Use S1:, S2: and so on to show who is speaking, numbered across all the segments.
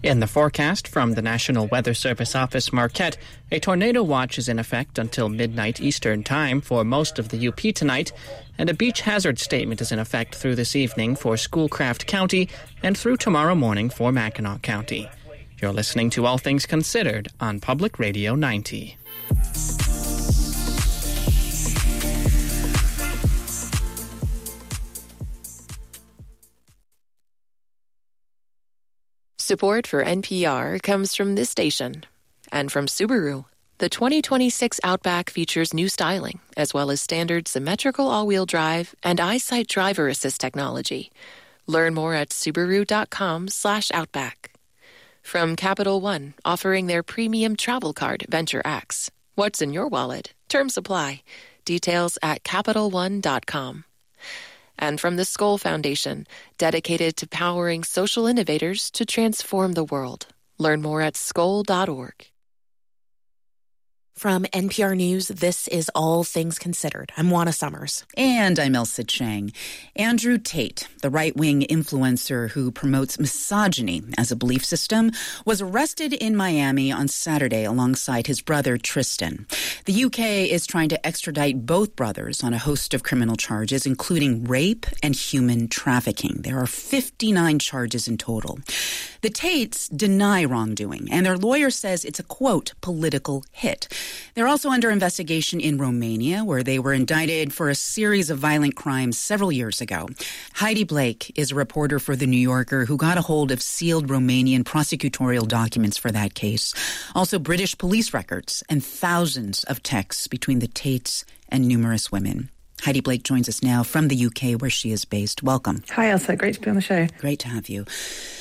S1: In the forecast from the National Weather Service Office Marquette, a tornado watch is in effect until midnight Eastern Time for most of the UP tonight, and a beach hazard statement is in effect through this evening for Schoolcraft County and through tomorrow morning for Mackinac County. You're listening to All Things Considered on Public Radio 90.
S2: Support for NPR comes from this station and from Subaru. The 2026 Outback features new styling, as well as standard symmetrical all-wheel drive and EyeSight driver assist technology. Learn more at Subaru.com/Outback. From Capital One, offering their premium travel card, Venture X. What's in your wallet? Terms apply. Details at CapitalOne.com. And from the Skoll Foundation, dedicated to powering social innovators to transform the world. Learn more at skoll.org.
S3: From NPR News, this is All Things Considered. I'm Juana Summers.
S4: And I'm Elsa Chang. Andrew Tate, the right-wing influencer who promotes misogyny as a belief system, was arrested in Miami on Saturday alongside his brother Tristan. The UK is trying to extradite both brothers on a host of criminal charges, including rape and human trafficking. There are 59 charges in total. The Tates deny wrongdoing, and their lawyer says it's a, quote, political hit. They're also under investigation in Romania, where they were indicted for a series of violent crimes several years ago. Heidi Blake is a reporter for The New Yorker who got a hold of sealed Romanian prosecutorial documents for that case. Also British police records and thousands of texts between the Tates and numerous women. Heidi Blake joins us now from the UK, where she is based. Welcome.
S5: Hi, Elsa. Great to be on the show.
S4: Great to have you.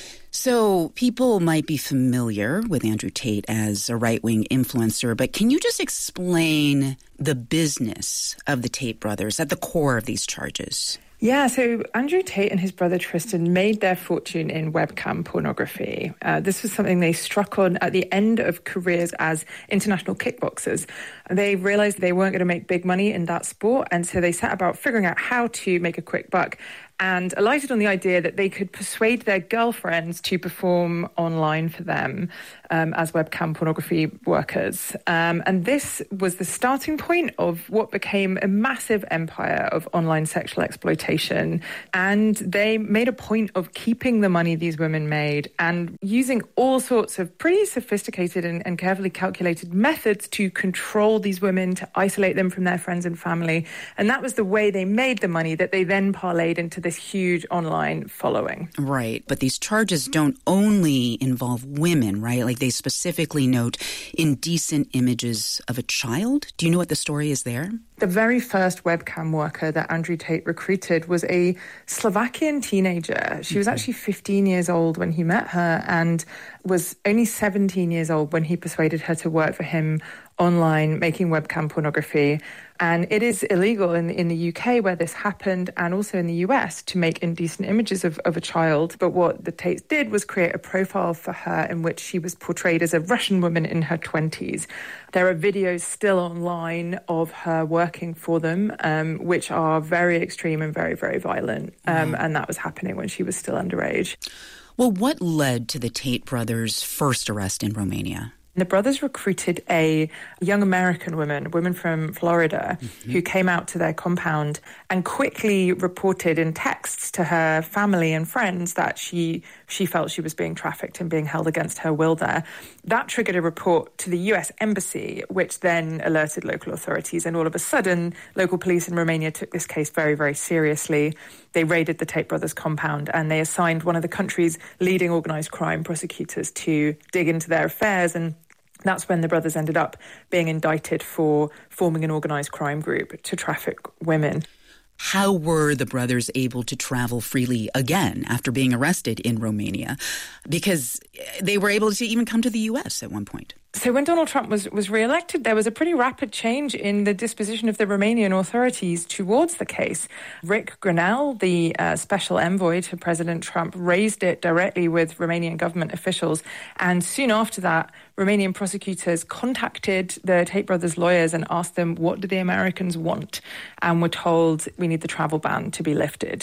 S4: So people might be familiar with Andrew Tate as a right-wing influencer, but can you just explain the business of the Tate brothers at the core of these charges?
S5: Yeah, so Andrew Tate and his brother Tristan made their fortune in webcam pornography. This was something they struck on at the end of careers as international kickboxers. They realized they weren't going to make big money in that sport, and so they set about figuring out how to make a quick buck, and alighted on the idea that they could persuade their girlfriends to perform online for them as webcam pornography workers. And this was the starting point of what became a massive empire of online sexual exploitation. And they made a point of keeping the money these women made and using all sorts of pretty sophisticated and carefully calculated methods to control these women, to isolate them from their friends and family. And that was the way they made the money that they then parlayed into this huge online following.
S4: Right. But these charges don't only involve women, right? Like they specifically note indecent images of a child. Do you know what the story is there?
S5: The very first webcam worker that Andrew Tate recruited was a Slovakian teenager. She was actually 15 years old when he met her and was only 17 years old when he persuaded her to work for him online, making webcam pornography. And it is illegal in the UK where this happened, and also in the US, to make indecent images of a child. But what the Tates did was create a profile for her in which she was portrayed as a Russian woman in her 20s. There are videos still online of her working for them, which are very extreme and very, very violent. And that was happening when she was still underage.
S4: Well, what led to the Tate brothers' first arrest in Romania?
S5: The brothers recruited a young American woman from Florida, who came out to their compound and quickly reported in texts to her family and friends that she felt she was being trafficked and being held against her will there. That triggered a report to the US Embassy, which then alerted local authorities. And all of a sudden, local police in Romania took this case very, very seriously. They raided the Tate brothers' compound and they assigned one of the country's leading organised crime prosecutors to dig into their affairs. And that's when the brothers ended up being indicted for forming an organised crime group to traffic women.
S4: How were the brothers able to travel freely again after being arrested in Romania? Because they were able to even come to the U.S. at one point.
S5: So when Donald Trump was re-elected, there was a pretty rapid change in the disposition of the Romanian authorities towards the case. Rick Grenell, the special envoy to President Trump, raised it directly with Romanian government officials. And soon after that, Romanian prosecutors contacted the Tate brothers' lawyers and asked them, what do the Americans want? And were told, we need the travel ban to be lifted.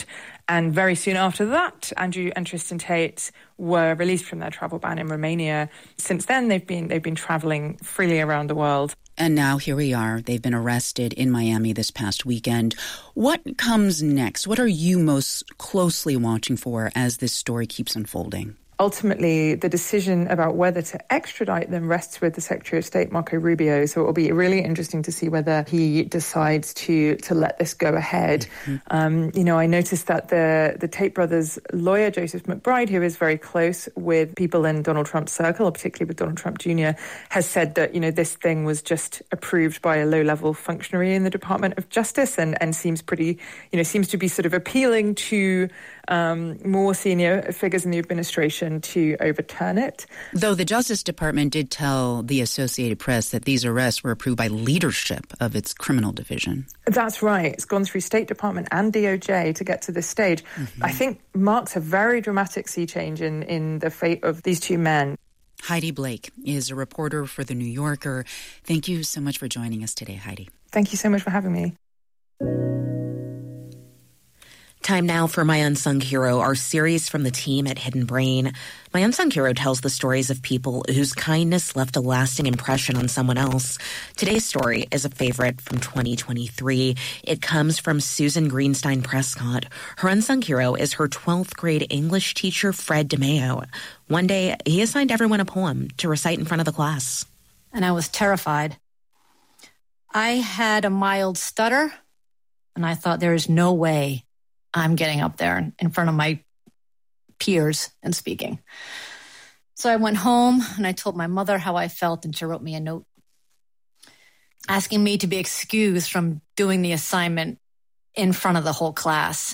S5: And very soon after that, Andrew and Tristan Tate were released from their travel ban in Romania. Since then, they've been traveling freely around the world.
S4: And now here we are. They've been arrested in Miami this past weekend. What comes next? What are you most closely watching for as this story keeps unfolding?
S5: Ultimately, the decision about whether to extradite them rests with the Secretary of State, Marco Rubio. So it will be really interesting to see whether he decides to let this go ahead. Mm-hmm. I noticed that the Tate brothers' lawyer, Joseph McBride, who is very close with people in Donald Trump's circle, or particularly with Donald Trump Jr., has said that, this thing was just approved by a low-level functionary in the Department of Justice and seems to be sort of appealing to more senior figures in the administration to overturn it.
S4: Though the Justice Department did tell the Associated Press that these arrests were approved by leadership of its criminal division.
S5: That's right. It's gone through State Department and DOJ to get to this stage. Mm-hmm. I think marks a very dramatic sea change in the fate of these two men.
S4: Heidi Blake is a reporter for The New Yorker. Thank you so much for joining us today, Heidi.
S5: Thank you so much for having me.
S3: Time now for My Unsung Hero, our series from the team at Hidden Brain. My Unsung Hero tells the stories of people whose kindness left a lasting impression on someone else. Today's story is a favorite from 2023. It comes from Susan Greenstein Prescott. Her unsung hero is her 12th grade English teacher, Fred DeMeo. One day, he assigned everyone a poem to recite in front of the class.
S6: And I was terrified. I had a mild stutter, and I thought there is no way I'm getting up there in front of my peers and speaking. So I went home and I told my mother how I felt, and she wrote me a note asking me to be excused from doing the assignment in front of the whole class.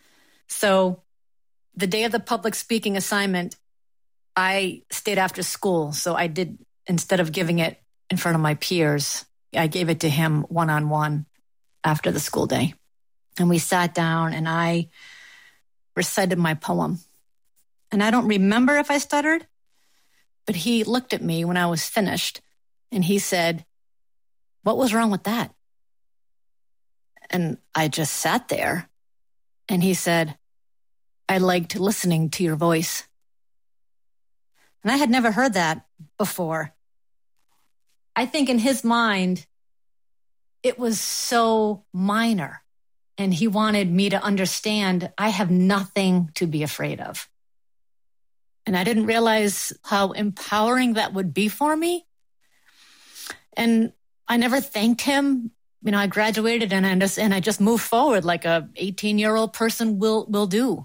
S6: So the day of the public speaking assignment, I stayed after school. So I did, instead of giving it in front of my peers, I gave it to him one-on-one after the school day. And we sat down and I recited my poem. And I don't remember if I stuttered, but he looked at me when I was finished and he said, "What was wrong with that?" And I just sat there and he said, "I liked listening to your voice." And I had never heard that before. I think in his mind, it was so minor. And he wanted me to understand I have nothing to be afraid of. And I didn't realize how empowering that would be for me. And I never thanked him. I graduated and I just moved forward like a 18-year-old person will do.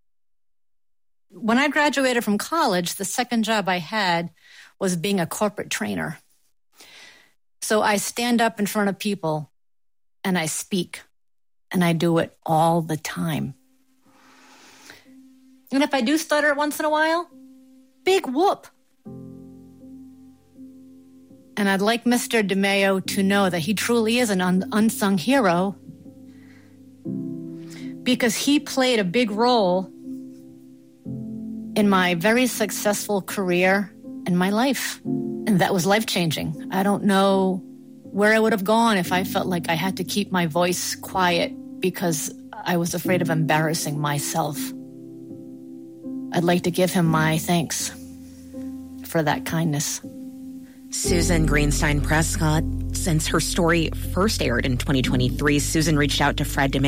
S6: When I graduated from college, the second job I had was being a corporate trainer. So I stand up in front of people and I speak. And I do it all the time. And if I do stutter once in a while, big whoop. And I'd like Mr. DeMeo to know that he truly is an unsung hero because he played a big role in my very successful career and my life. And that was life-changing. I don't know where I would have gone if I felt like I had to keep my voice quiet because I was afraid of embarrassing myself. I'd like to give him my thanks for that kindness.
S3: Susan Greenstein Prescott. Since her story first aired in 2023, Susan reached out to Fred DeMeo